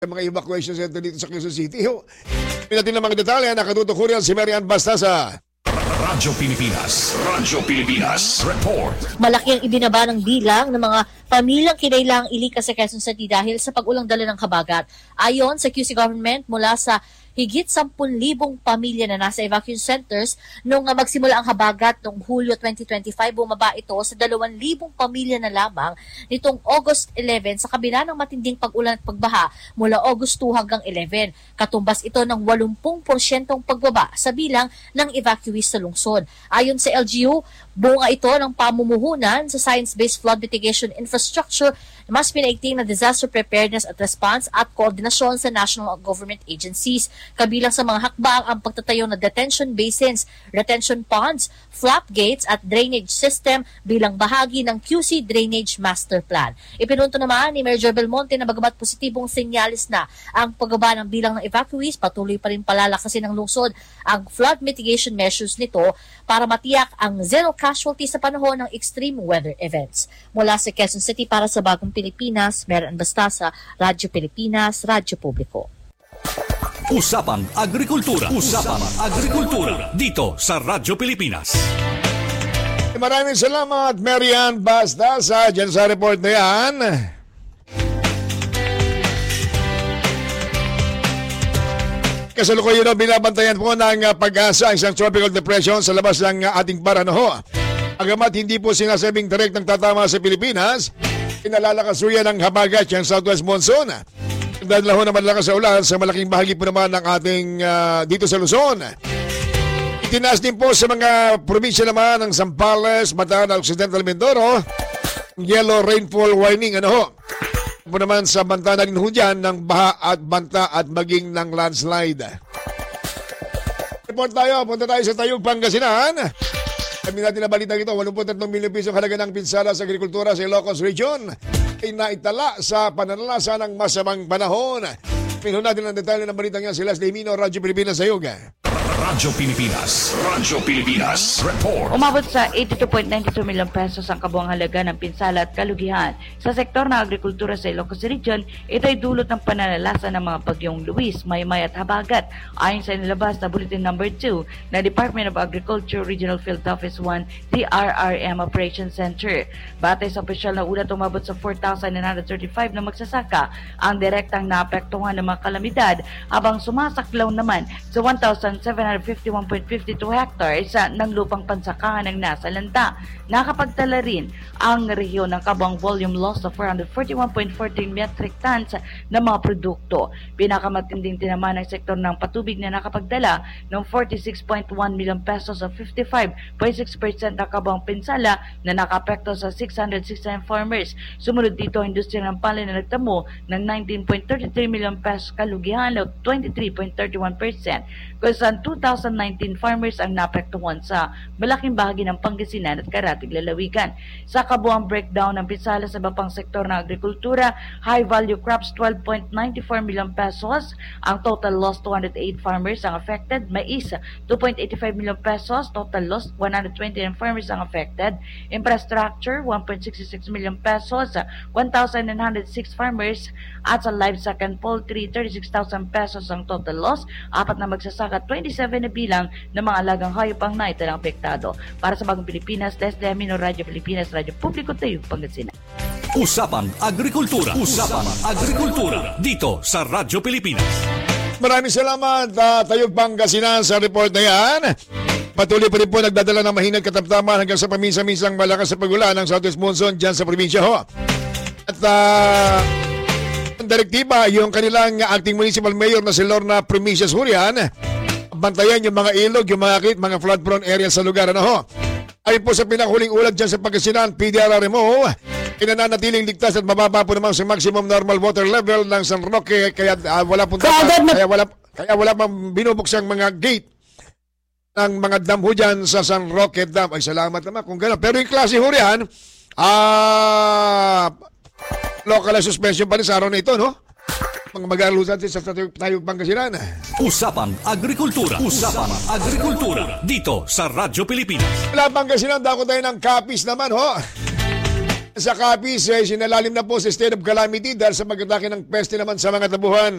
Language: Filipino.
mga evacuation center dito sa Quezon City. Pinatin ng mga detalye, nakatutukuran si Marian Bastasa. Radyo Pilipinas. Radyo Pilipinas. Report. Malaki ang ibinaba ng bilang ng mga pamilyang kinailangang ilikas sa Quezon City dahil sa pag-ulang dala ng habagat. Ayon sa QC government, mula sa higit 10,000 pamilya na nasa evacuation centers nung magsimula ang habagat noong Hulyo 2025, bumaba ito sa 2,000 pamilya na lamang nitong August 11 sa kabila ng matinding pag-ulan at pagbaha mula August 2 hanggang 11. Katumbas ito ng 80% pagbaba sa bilang ng evacuees sa lungsod. Ayon sa LGU, bunga ito ng pamumuhunan sa science-based flood mitigation infrastructure na mas pinaigting na disaster preparedness at response at koordinasyon sa national government agencies. Kabilang sa mga hakbang ang pagtatayo ng detention basins, retention ponds, flap gates at drainage system bilang bahagi ng QC Drainage Master Plan. Ipinunto naman ni Mayor Joe Belmonte na bagamat positibong senyalis na ang pagbaba ng bilang ng evacuees, patuloy pa rin palalakasin ng lungsod ang flood mitigation measures nito para matiyak ang zero casualty sa panahon ng extreme weather events. Mula sa Quezon City para sa Bagong Pilipinas, Marian Bastasa, Radyo Pilipinas, Radyo Publiko. Usapang Agrikultura. Usapang Agrikultura. Dito sa Radyo Pilipinas. Maraming salamat, Marian Bastasa, dyan sa report na yan. Kasalukuyan binabantayan po ng Pag-asa isang tropical depression sa labas ng ating Baranoho. Agamat hindi po sinasabing direktang tatama sa Pilipinas, inalalakasuyan ng habagat yung southwest monsoon. Dahil laho naman lakas sa ulan sa malaking bahagi po naman ng ating dito sa Luzon. Itinaas din po sa mga probinsya naman ng Zambales, Bataan, Occidental Mindoro, yellow rainfall warning. Po naman sa banta na rin ho dyan ng baha at banta at maging ng landslide. Report tayo, punta tayo sa Tayug, Pangasinan. Kami natin na balita ito, 83 milyong piso halaga ng pinsala sa agrikultura sa Ilocos Region ay naitala sa pananalasa ng masamang panahon. Pinuhin natin ang detalye ng balitang yan si Leslie Mino, Radyo Pilipinas sa Yuga. Radyo Pilipinas. Radyo Pilipinas. Report. Umabot sa 82.92 milyong pesos ang kabuang halaga ng pinsala at kalugihan sa sektor ng agrikultura sa Ilocos Region. Ito ay dulot ng pananalasa ng mga bagyong Luis, Maymay at Habagat ayon sa inilabas na Bulletin No. 2 na Department of Agriculture Regional Field Office 1 DRRM Operations Center. Batay sa opisyal na ulat, umabot sa 4,935 na magsasaka ang direktang naapektuhan ng mga kalamidad habang sumasaklaw naman sa 1,751.52 hectares ng lupang pansakahan ng nasa lanta. Nakapagtala rin ang rehiyon ng kabuang volume loss of 441.14 metric tons ng mga produkto. Pinakamatinding tinamaan ng sektor ng patubig na nakapagdala ng 46.1 million pesos of 55.6% ng kabuang pinsala na nakapekto sa 669 farmers. Sumunod dito ang industriya ng palay na nagtamo ng 19.33 million pesos kalugihan o 23.31%. Kung saan 2,019 farmers ang napektuhan sa malaking bahagi ng Pangasinan at Karatig Lalawigan. Sa kabuang breakdown ng pinsala sa iba pang sektor ng agrikultura, high value crops 12.94 million pesos, ang total loss 208 farmers ang affected, mais 2.85 million pesos, total loss 129 farmers ang affected, infrastructure 1.66 million pesos, 1,906 farmers, at sa livestock and poultry 36,000 pesos ang total loss, apat na magsasaka 27 na bilang ng mga alagang hayop ang naitalang apektado. Para sa Bagong Pilipinas, Leslie Amino, Radyo Pilipinas, Radyo Publiko, Tayug, Pangasinan. Usapang Agrikultura. Usapang Agrikultura. Dito sa Radyo Pilipinas. Maraming salamat, Tayug, Pangasinan sa report na yan. Patuloy pa rin po nagdadala ng mahinang katamtaman hanggang sa paminsan-minsang malakas sa pagulan ng Southwest Monsoon dyan sa probinsya ho. At ang direktiba, yung kanilang acting municipal mayor na si Lorna Primicias Hurian, bantayan yung mga ilog, yung mga flood-prone areas sa lugar ho. Ayon po sa pinakahuling ulat dyan sa Pangasinan, PDRRMO, inananatiling ligtas at mababa po naman sa maximum normal water level ng San Roque, kaya wala pong kaya wala pang binubuksang mga gate ng mga dam ho dyan sa San Roque Dam. Ay, salamat naman kung gano'n. Pero yung klase ho riyan, local suspension pa rin sa araw na ito, no? Mga mag-aalusan sa Tayug, Pangasinan. Usapang Agrikultura. Usapang Agrikultura. Dito sa Radyo Pilipinas. Wala Pangasinan, dako tayo ng kapis naman, ho. Sa Capiz, sinalalim na po sa state of calamity dahil sa pag-atake ng peste naman sa mga tabuhan.